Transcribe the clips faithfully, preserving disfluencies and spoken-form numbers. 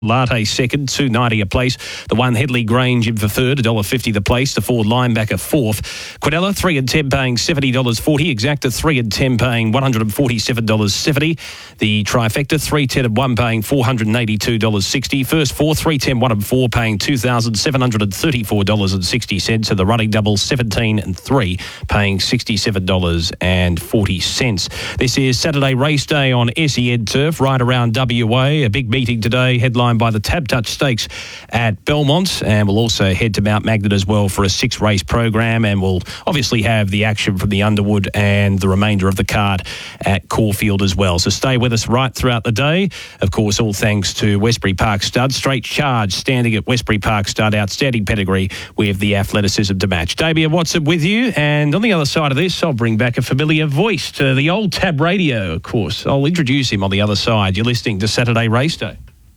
Latte second, two ninety a place. The one Headley Grange in for third, one dollar fifty the place. The four Linebacker fourth. Quinella three and ten paying seventy dollars forty. Exacta three and ten paying one hundred forty-seven dollars seventy. The Trifecta three ten and one paying four hundred eighty-two dollars sixty. First four, three ten one and four paying two thousand seven hundred thirty-four dollars sixty. And the running double seventeen and three paying sixty-seven dollars forty. This is Saturday race day on S E N Turf right around W A. A big meeting today, headlined by the Tab Touch Stakes at Belmont, and we'll also head to Mount Magnet as well for a six race program, and we'll obviously have the action from the Underwood and the remainder of the card at Caulfield as well. So stay with us right throughout the day. Of course, all thanks to Westbury Park Stud. Straight charge standing at Westbury Park Stud. Outstanding pedigree with the athleticism to match. Damien Watson with you, and on the other side of this, I'll bring back a familiar voice to the old Tab Radio, of course. I'll introduce him on the other side. You're listening to Saturday Race Day.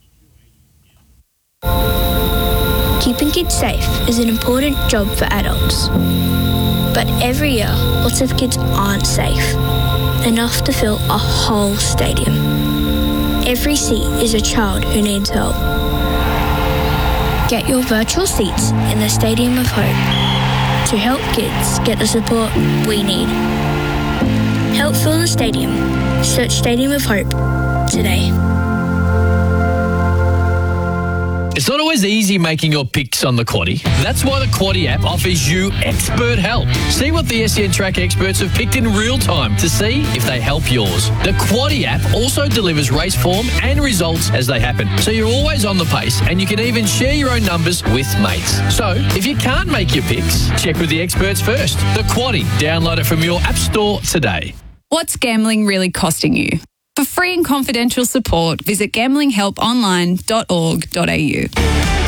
Keeping kids safe is an important job for adults. But every year, lots of kids aren't safe enough to fill a whole stadium. Every seat is a child who needs help. Get your virtual seats in the Stadium of Hope to help kids get the support we need. Help fill the stadium. Search Stadium of Hope today. It's not always easy making your picks on the Quaddie. That's why the Quaddie app offers you expert help. See what the S E N Track experts have picked in real time to see if they help yours. The Quaddie app also delivers race form and results as they happen, so you're always on the pace, and you can even share your own numbers with mates. So if you can't make your picks, check with the experts first. The Quaddie. Download it from your app store today. What's gambling really costing you? For free and confidential support, visit gambling help online dot org dot a u.